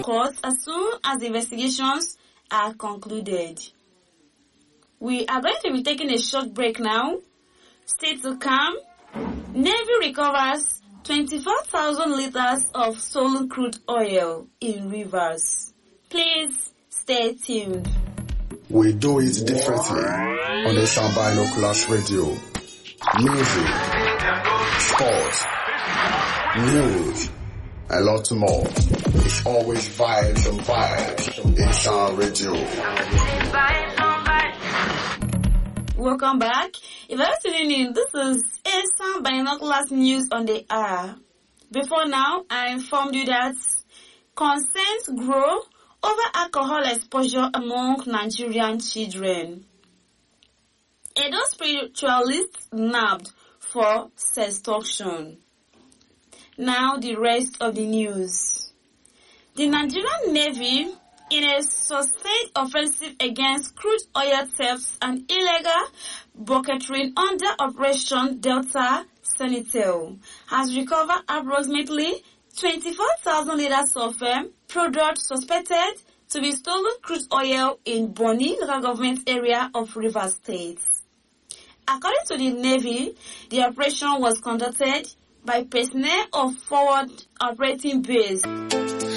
court as soon as the investigations are concluded. We are going to be taking a short break now. Stay to calm. Navy recovers 24,000 liters of stolen crude oil in rivers. Please stay tuned. We do it differently on the Sound Binoculars Radio. Music, sports, news, a lot more. It's always vibes and vibes in Sound Radio. Welcome back. If you're tuning in, this is Sound Binoculars News on the Hour. Before now, I informed you that concerns grow over alcohol exposure among Nigerian children. Edo spiritualists nabbed for sextortion. Now the rest of the news. The Nigerian Navy, in a sustained offensive against crude oil thefts and illegal bucketering under Operation Delta Sentinel, has recovered approximately 24,000 liters of product suspected to be stolen crude oil in Bonny local government area of Rivers State. According to the Navy, the operation was conducted by personnel of Forward Operating Base